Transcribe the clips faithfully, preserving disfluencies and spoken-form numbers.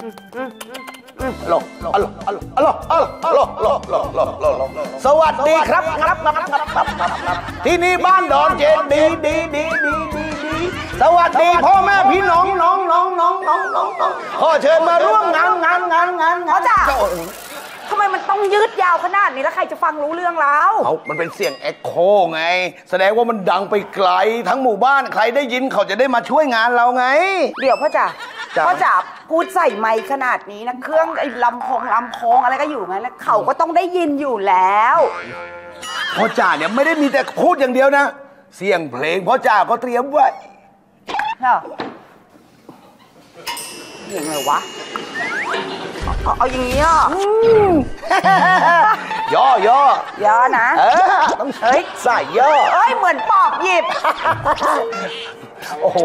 โลโลโลโลโลโลโลโลโลโลโลสวัสดีครับครับครับครับครับที่นี่บ้านดอนเจดีดีดีดีดีดีสวัสดีพ่อแม่พี่น้องน้องน้องน้องน้องน้องน้องขอเชิญมาร่วมงานงานงานงานงานจ้าทำไมมันต้องยืดยาวขนาดนี้แล้วใครจะฟังรู้เรื่องแล้วเขามันเป็นเสียงเอ็กโคไงแสดงว่ามันดังไปไกลทั้งหมู่บ้านใครได้ยินเขาจะได้มาช่วยงานเราไงเดี๋ยวพ่อจ๋าพ่อจ๋าพูดใส่ไมค์ขนาดนี้นะเครื่องไอ้ลำโพงลำโพงอะไรก็อยู่ไงแล้วเขาก็ต้องได้ยินอยู่แล้วพ่อจ๋าเนี่ยไม่ได้มีแต่พูดอย่างเดียวนะเสียงเพลงพ่อจ๋าก็เตรียมไว้เหรอยังไงวะเอาเอาอย่างนี้อ่ะย่อย่อย่อนะเออต้องเฮ้ยใส่ย่อเอ้ยเหมือนปอบหยิบโอ้โห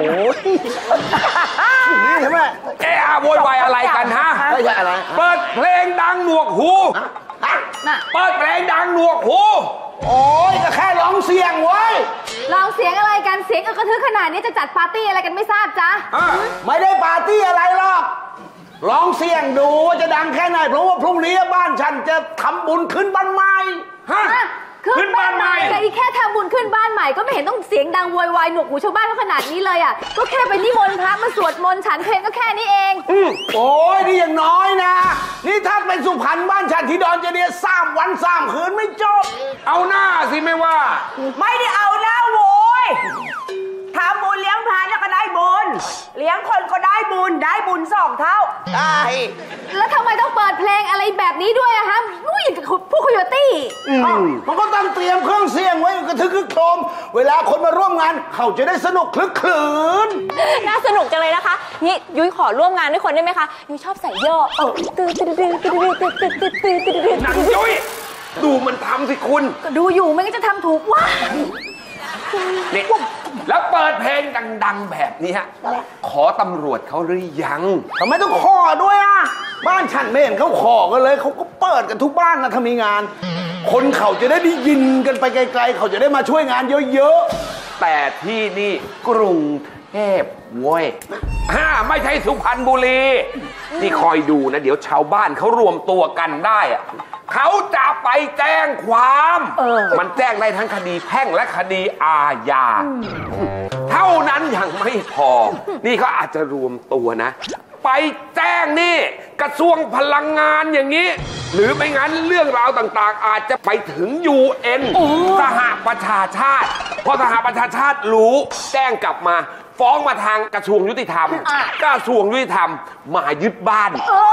นี่ใช่ไหมเอ๊ะโวยวายอะไรกันฮะไม่ใช่อะไรเปิดเพลงดังหนวกหูเปิดเพลงดังหนวกหูโอ้ยก็แค่ร้องเสียงไว้ร้องเสียงอะไรกันเสียงกระทึกขนาดนี้จะจัดปาร์ตี้อะไรกันไม่ทราบจ๊ะไม่ได้ปาร์ตี้อะไรหรอกร้องเสียงดูว่าจะดังแค่ไหนเพราะว่าพรุ่งนี้บ้านฉันจะทำบุญขึ้นบ้านใหม่ฮะขึ้นบ้านใหม่แต่อีแค่ทำบุญขึ้นบ้านใหม่ก็ไม่เห็นต้องเสียงดังโวยวายหนวกหูชาวบ้านเขาขนาดนี้เลยอ่ะก็แค่ไปนิมนต์พระมาสวดมนต์ฉันเพลงก็แค่นี้เองโอ้ยนี่ยังน้อยนะนี่ถ้าเป็นสุพรรณบ้านฉันที่ดอนเจดีย์สามวันสามคืนไม่จบเอาหน้าสิไม่ว่าไม่ได้เอาหน้าโวยทำบุญเลี้ยงพระแล้วก็ได้บุญเลี้ยงคนก็ได้บุญได้บุญสองเท่าได้แล้วทำไมต้องเปิดเพลงอะไรแบบนี้ด้วยอะฮะนู้ยกับพวกโคโยตี้มันก็ต้องเตรียมเครื่องเสียงไว้กระทึกคึกโครมเวลาคนมาร่วมงานเขาจะได้สนุกคลึกคลื้นน่าสนุกจังเลยนะคะนี่ยุ้ยขอร่วมงานด้วยคนได้ไหมคะยุ้ยชอบใส่ย่อตื่นตื่นตื่นตื่นตื่นตื่นตื่นตื่นตื่นตื่นนางยุ้ยดูมันทำสิคุณก็ดูอยู่ไม่งั้นจะทำถูกวะนี่แล้วเปิดเพลงดังๆแบบนี้ฮะขอตำรวจเขาหรือยังทำไมต้องขอด้วยอ่ะบ้านฉันไม่เห็นเขาขอกันเลยเขาก็เปิดกันทุกบ้านนะถ้ามีงานคนเขาจะได้ได้ยินกันไปไกลๆเขาจะได้มาช่วยงานเยอะๆแต่ที่นี่กรุงเทพเว้ยฮ่าไม่ใช่สุพรรณบุรีนี่คอยดูนะเดี๋ยวชาวบ้านเขารวมตัวกันได้อะเขาจะไปแจ้งความมันแจ้งได้ทั้งคดีแพ่งและคดีอาญาเท่านั้นยังไม่พอนี่เขาอาจจะรวมตัวนะไปแจ้งนี่กระทรวงพลังงานอย่างนี้หรือไม่งั้นเรื่องราวต่างๆอาจจะไปถึง ยู เอ็น สหประชาชาติพอสหประชาชาติรู้แจ้งกลับมาฟ้องมาทางกระทรวงยุติธรรมกระทรวงยุติธรรมมายึดบ้าน